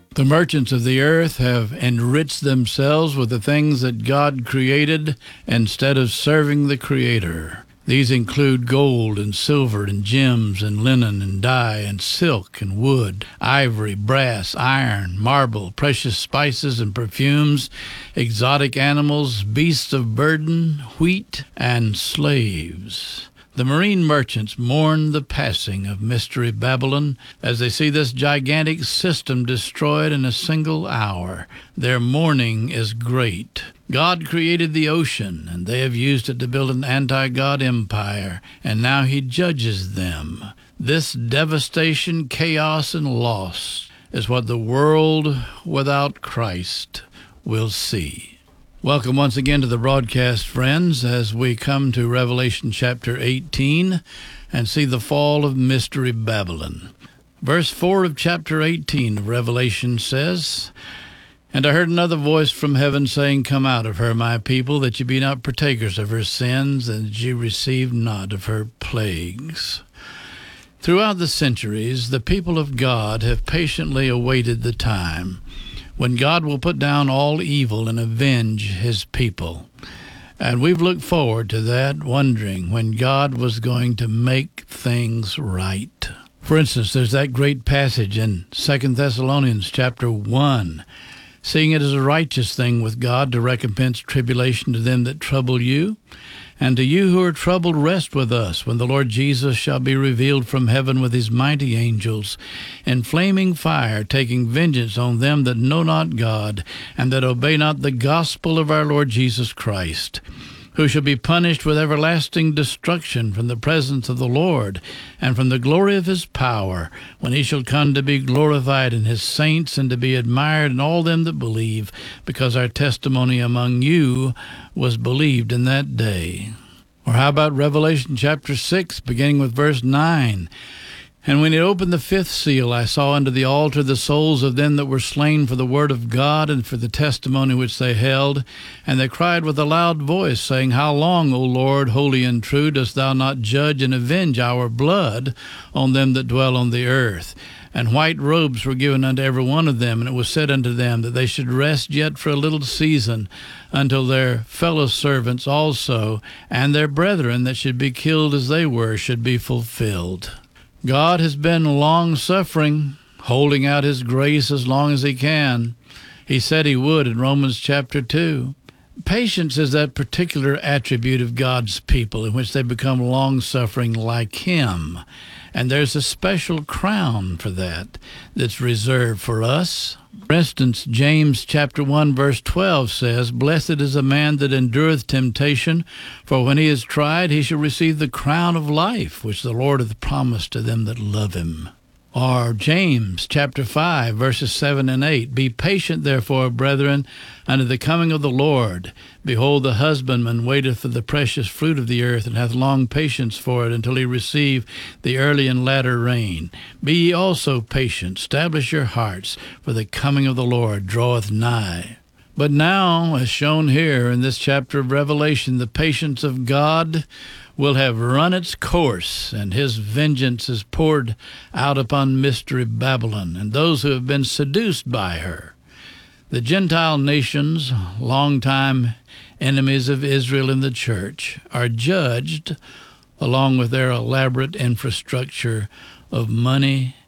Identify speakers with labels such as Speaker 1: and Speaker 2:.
Speaker 1: The merchants of the earth have enriched themselves with the things that God created instead of serving the Creator. These include gold and silver and gems and linen and dye and silk and wood, ivory, brass, iron, marble, precious spices and perfumes, exotic animals, beasts of burden, wheat, and slaves. The marine merchants mourn the passing of Mystery Babylon as they see this gigantic system destroyed in a single hour. Their mourning is great. God created the ocean, and they have used it to build an anti-God empire, and now he judges them. This devastation, chaos, and loss is what the world without Christ will see. Welcome once again to the broadcast, friends, as we come to Revelation chapter 18 and see the fall of Mystery Babylon. Verse 4 of chapter 18 of Revelation says, "And I heard another voice from heaven saying, Come out of her, my people, that ye be not partakers of her sins, and that ye receive not of her plagues." Throughout the centuries, the people of God have patiently awaited the time when God will put down all evil and avenge his people. And we've looked forward to that, wondering when God was going to make things right. For instance, there's that great passage in 2 Thessalonians chapter 1, seeing it as a righteous thing with God to recompense tribulation to them that trouble you, and to you who are troubled rest with us, when the Lord Jesus shall be revealed from heaven with his mighty angels, in flaming fire, taking vengeance on them that know not God, and that obey not the gospel of our Lord Jesus Christ, who shall be punished with everlasting destruction from the presence of the Lord, and from the glory of his power, when he shall come to be glorified in his saints, and to be admired in all them that believe, because our testimony among you was believed in that day. Or how about Revelation chapter 6, beginning with verse 9? "And when he opened the fifth seal, I saw under the altar the souls of them that were slain for the word of God and for the testimony which they held. And they cried with a loud voice, saying, How long, O Lord, holy and true, dost thou not judge and avenge our blood on them that dwell on the earth? And white robes were given unto every one of them, and it was said unto them that they should rest yet for a little season, until their fellow servants also, and their brethren that should be killed as they were, should be fulfilled." God has been long-suffering, holding out his grace as long as he can. He said he would in Romans chapter 2. Patience is that particular attribute of God's people in which they become long-suffering like him. And there's a special crown for that that's reserved for us. For instance, James chapter 1 verse 12 says, "Blessed is a man that endureth temptation, for when he is tried, he shall receive the crown of life, which the Lord hath promised to them that love him." Or James chapter 5 verses 7 and 8, "Be patient therefore, brethren, unto the coming of the Lord. Behold, the husbandman waiteth for the precious fruit of the earth, and hath long patience for it, until he receive the early and latter rain. Be ye also patient, establish your hearts, for the coming of the Lord draweth nigh." But now, as shown here in this chapter of Revelation, the patience of God will have run its course, and his vengeance is poured out upon Mystery Babylon and those who have been seduced by her. The Gentile nations, longtime enemies of Israel and the church, are judged along with their elaborate infrastructure of money